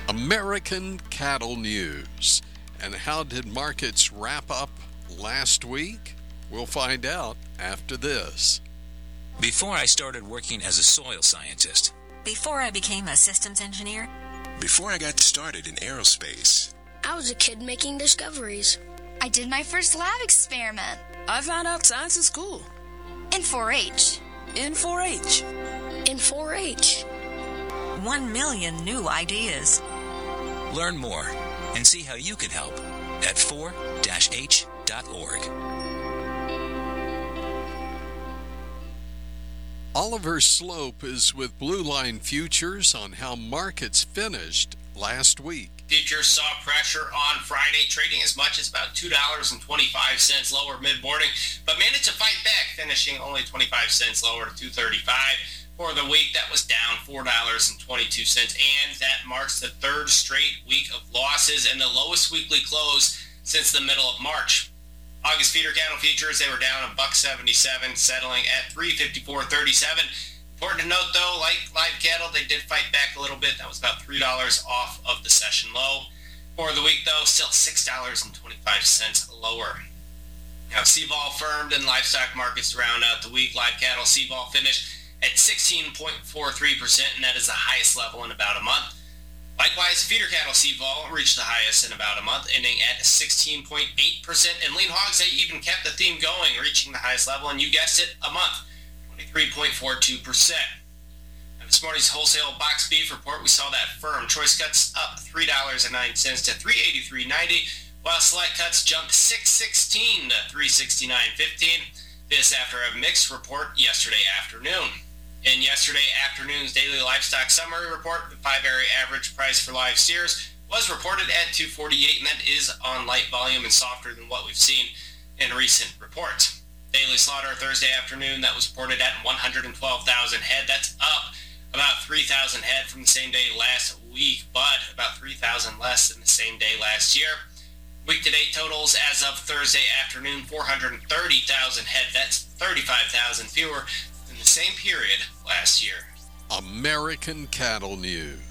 American Cattle News. And how did markets wrap up last week? We'll find out after this. Before I started working as a soil scientist. Before I became a systems engineer. Before I got started in aerospace. I was a kid making discoveries. I did my first lab experiment. I found out science in school. In 4-H. In 4-H. In 4-H. 1 million new ideas. Learn more and see how you can help at 4-H.org. Oliver Slope is with Blue Line Futures on how markets finished last week. Futures saw pressure on Friday, trading as much as about $2.25 lower mid-morning, but managed to fight back, finishing only 25 cents lower to $2.35. For the week, that was down $4.22, and that marks the third straight week of losses and the lowest weekly close since the middle of March. August feeder cattle futures, they were down $1.77, settling at $354.37. Important to note, though, like live cattle, they did fight back a little bit. That was about $3 off of the session low. For the week, though, still $6.25 lower. Now, CVOL firmed in livestock markets to round out the week. Live cattle CVOL finished at 16.43%, and that is the highest level in about a month. Likewise, feeder cattle CVOL reached the highest in about a month, ending at 16.8%. And lean hogs, they even kept the theme going, reaching the highest level, and you guessed it, a month. 23.42%. This morning's wholesale box beef report, we saw that firm. Choice cuts up $3.09 to $383.90, while select cuts jumped $6.16 to $369.15. This after a mixed report yesterday afternoon. In yesterday afternoon's daily livestock summary report, the 5-area average price for live steers was reported at $248, and that is on light volume and softer than what we've seen in recent reports. Daily slaughter Thursday afternoon, that was reported at 112,000 head. That's up about 3,000 head from the same day last week, but about 3,000 less than the same day last year. Week-to-date totals as of Thursday afternoon, 430,000 head. That's 35,000 fewer than the same period last year. American Cattle News.